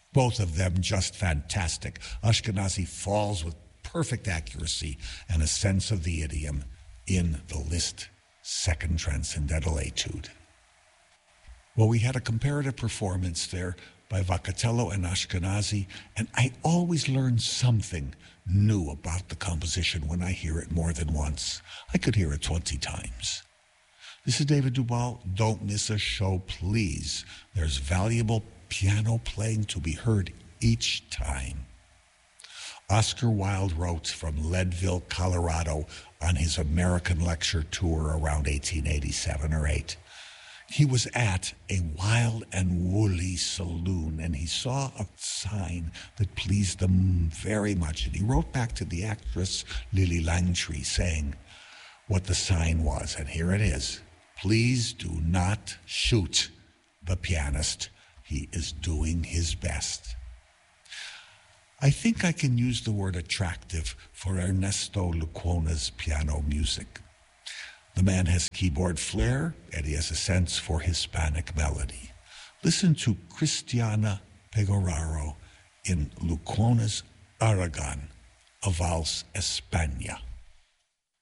Both of them just fantastic. Ashkenazi falls with perfect accuracy and a sense of the idiom in the Liszt Second Transcendental Etude. Well, we had a comparative performance there by Vacatello and Ashkenazi, and I always learn something new about the composition when I hear it more than once. I could hear it 20 times. This is David Duvall. Don't miss a show, please. There's valuable piano playing to be heard each time. Oscar Wilde wrote from Leadville, Colorado on his American lecture tour around 1887 or 8. He was at a wild and woolly saloon, and he saw a sign that pleased him very much. And he wrote back to the actress Lily Langtry saying what the sign was. And here it is. Please do not shoot the pianist. He is doing his best. I think I can use the word attractive for Ernesto Lucuona's piano music. The man has keyboard flair, and he has a sense for Hispanic melody. Listen to Cristiana Pegoraro in Lucuona's Aragon, a valse España.